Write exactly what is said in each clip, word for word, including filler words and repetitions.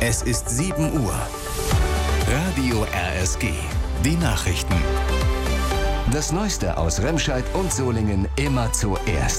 Es ist sieben Uhr. Radio R S G. Die Nachrichten. Das Neueste aus Remscheid und Solingen immer zuerst.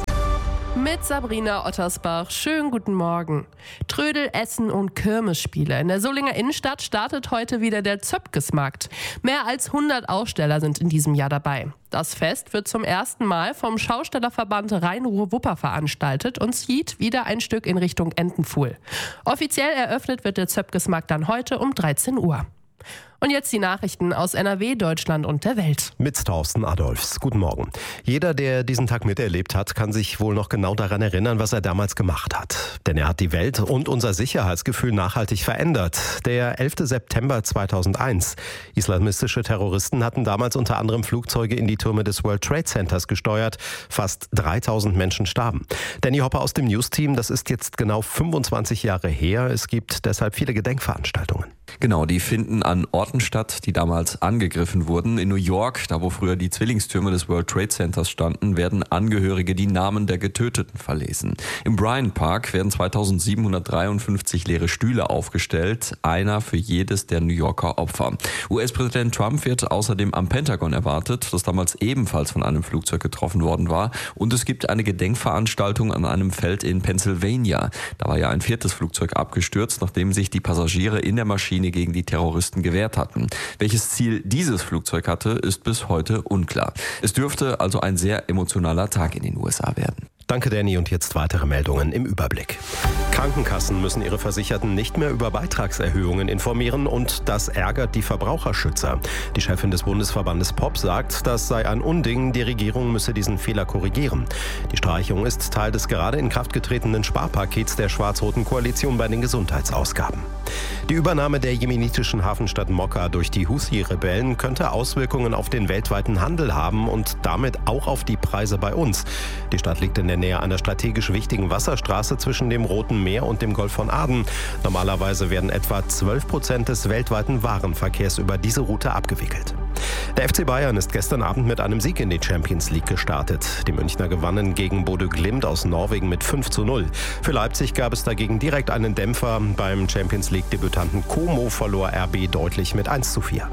Mit Sabrina Ottersbach. Schönen guten Morgen. Trödel, Essen und Kirmesspiele. In der Solinger Innenstadt startet heute wieder der Zöpkesmarkt. Mehr als hundert Aussteller sind in diesem Jahr dabei. Das Fest wird zum ersten Mal vom Schaustellerverband Rhein-Ruhr-Wupper veranstaltet und zieht wieder ein Stück in Richtung Entenpfuhl. Offiziell eröffnet wird der Zöpkesmarkt dann heute um dreizehn Uhr. Und jetzt die Nachrichten aus N R W, Deutschland und der Welt. Mit Thorsten Adolfs. Guten Morgen. Jeder, der diesen Tag miterlebt hat, kann sich wohl noch genau daran erinnern, was er damals gemacht hat. Denn er hat die Welt und unser Sicherheitsgefühl nachhaltig verändert. Der elfte September zweitausendeins. Islamistische Terroristen hatten damals unter anderem Flugzeuge in die Türme des World Trade Centers gesteuert. Fast dreitausend Menschen starben. Danny Hopper aus dem News-Team, das ist jetzt genau fünfundzwanzig Jahre her. Es gibt deshalb viele Gedenkveranstaltungen. Genau, die finden an Orten statt, die damals angegriffen wurden. In New York, da wo früher die Zwillingstürme des World Trade Centers standen, werden Angehörige die Namen der Getöteten verlesen. Im Bryant Park werden zweitausendsiebenhundertdreiundfünfzig leere Stühle aufgestellt, einer für jedes der New Yorker Opfer. U S-Präsident Trump wird außerdem am Pentagon erwartet, das damals ebenfalls von einem Flugzeug getroffen worden war. Und es gibt eine Gedenkveranstaltung an einem Feld in Pennsylvania. Da war ja ein viertes Flugzeug abgestürzt, nachdem sich die Passagiere in der Maschine gegen die Terroristen gewehrt hatten. Welches Ziel dieses Flugzeug hatte, ist bis heute unklar. Es dürfte also ein sehr emotionaler Tag in den U S A werden. Danke, Danny. Und jetzt weitere Meldungen im Überblick. Krankenkassen müssen ihre Versicherten nicht mehr über Beitragserhöhungen informieren und das ärgert die Verbraucherschützer. Die Chefin des Bundesverbandes P O P sagt, das sei ein Unding, die Regierung müsse diesen Fehler korrigieren. Die Streichung ist Teil des gerade in Kraft getretenen Sparpakets der schwarz-roten Koalition bei den Gesundheitsausgaben. Die Übernahme der jemenitischen Hafenstadt Mokka durch die Husi-Rebellen könnte Auswirkungen auf den weltweiten Handel haben und damit auch auf die Preise bei uns. Die Stadt liegt in der Nähe einer strategisch wichtigen Wasserstraße zwischen dem Roten Meer und dem Golf von Aden. Normalerweise werden etwa zwölf Prozent des weltweiten Warenverkehrs über diese Route abgewickelt. Der F C Bayern ist gestern Abend mit einem Sieg in die Champions League gestartet. Die Münchner gewannen gegen Bodø Glimt aus Norwegen mit fünf zu null. Für Leipzig gab es dagegen direkt einen Dämpfer. Beim Champions League-Debütanten Como verlor R B deutlich mit eins zu vier.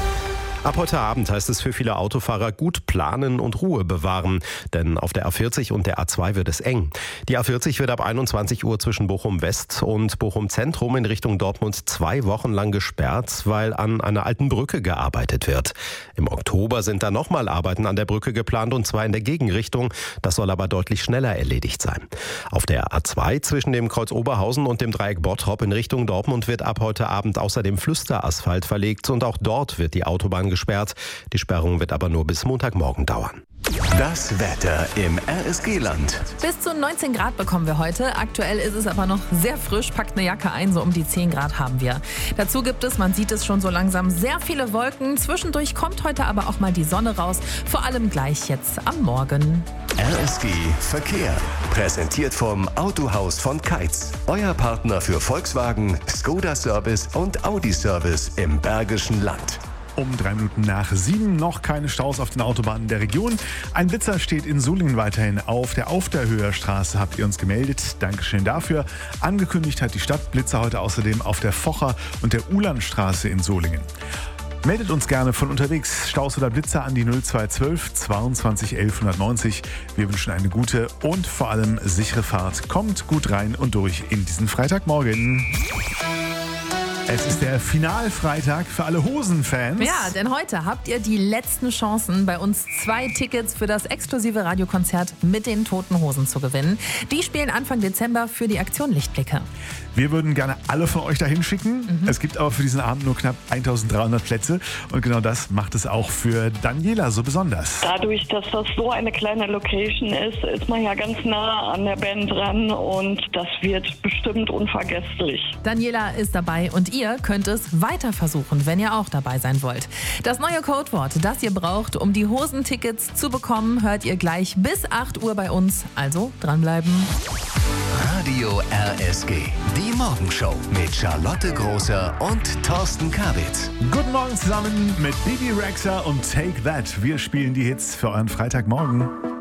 Ab heute Abend heißt es für viele Autofahrer gut planen und Ruhe bewahren, denn auf der A vierzig und der A zwei wird es eng. Die A vierzig wird ab einundzwanzig Uhr zwischen Bochum West und Bochum Zentrum in Richtung Dortmund zwei Wochen lang gesperrt, weil an einer alten Brücke gearbeitet wird. Im Oktober sind da nochmal Arbeiten an der Brücke geplant und zwar in der Gegenrichtung. Das soll aber deutlich schneller erledigt sein. Auf der A zwei zwischen dem Kreuz Oberhausen und dem Dreieck Bottrop in Richtung Dortmund wird ab heute Abend außerdem Flüsterasphalt verlegt und auch dort wird die Autobahn gesperrt. Die Sperrung wird aber nur bis Montagmorgen dauern. Das Wetter im R S G-Land. Bis zu neunzehn Grad bekommen wir heute. Aktuell ist es aber noch sehr frisch. Packt eine Jacke ein, so um die zehn Grad haben wir. Dazu gibt es, man sieht es schon so langsam, sehr viele Wolken. Zwischendurch kommt heute aber auch mal die Sonne raus. Vor allem gleich jetzt am Morgen. R S G Verkehr. Präsentiert vom Autohaus von Keitz. Euer Partner für Volkswagen, Skoda Service und Audi Service im Bergischen Land. Um drei Minuten nach sieben noch keine Staus auf den Autobahnen der Region. Ein Blitzer steht in Solingen weiterhin auf der Aufderhöher Straße, habt ihr uns gemeldet. Dankeschön dafür. Angekündigt hat die Stadt Blitzer heute außerdem auf der Focher und der Ulandstraße in Solingen. Meldet uns gerne von unterwegs. Staus oder Blitzer an die null zwei zwölf zweiundzwanzig elf neunzig. Wir wünschen eine gute und vor allem sichere Fahrt. Kommt gut rein und durch in diesen Freitagmorgen. Es ist der Finalfreitag für alle Hosen-Fans. Ja, denn heute habt ihr die letzten Chancen, bei uns zwei Tickets für das exklusive Radiokonzert mit den Toten Hosen zu gewinnen. Die spielen Anfang Dezember für die Aktion Lichtblicke. Wir würden gerne alle von euch dahin schicken. Mhm. Es gibt aber für diesen Abend nur knapp eintausenddreihundert Plätze. Und genau das macht es auch für Daniela so besonders. Dadurch, dass das so eine kleine Location ist, ist man ja ganz nah an der Band dran. Und das wird bestimmt unvergesslich. Daniela ist dabei und ihr könnt es weiter versuchen, wenn ihr auch dabei sein wollt. Das neue Codewort, das ihr braucht, um die Hosentickets zu bekommen, hört ihr gleich bis acht Uhr bei uns. Also dranbleiben. Radio R S G, die Morgenshow mit Charlotte Großer und Thorsten Kabitz. Guten Morgen zusammen mit Bibi Rexha und Take That. Wir spielen die Hits für euren Freitagmorgen.